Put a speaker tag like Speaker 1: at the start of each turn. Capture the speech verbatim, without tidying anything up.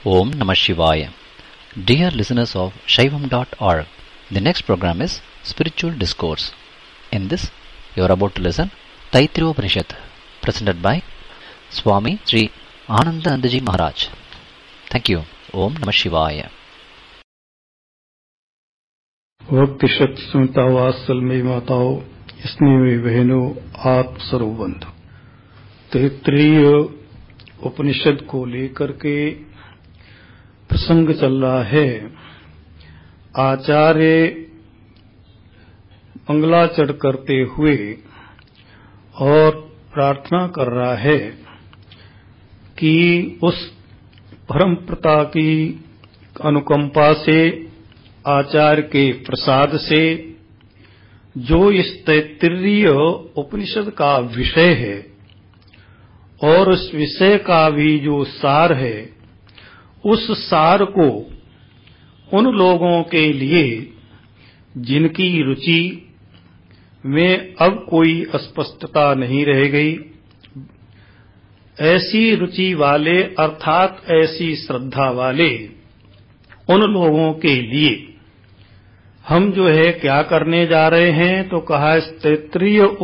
Speaker 1: Om Namah Shivaya. Dear listeners of Shaivam dot org, the next program is Spiritual Discourse. In this, you are about to listen Taittiriya Upanishad, presented by Swami Sri Anandanandaji Maharaj. Thank you. Om Namah Shivaya.
Speaker 2: भक्ति शक्ति स्मिता वात्सल में माताओं, स्नेह में बहनों, आत्म सर्वबंधु। तैत्तिरीय उपनिषद को लेकर के प्रसंग चल रहा है। आचार्य मंगलाचरण करते हुए और प्रार्थना कर रहा है कि उस परम पिता की अनुकंपा से, आचार्य के प्रसाद से, जो इस तैत्तिरीय उपनिषद का विषय है और उस विषय का भी जो सार है, उस सार को उन लोगों के लिए जिनकी रुचि में अब कोई अस्पष्टता नहीं रह गई, ऐसी रुचि वाले अर्थात ऐसी श्रद्धा वाले उन लोगों के लिए हम जो है क्या करने जा रहे हैं, तो कहा तैत्तिरीय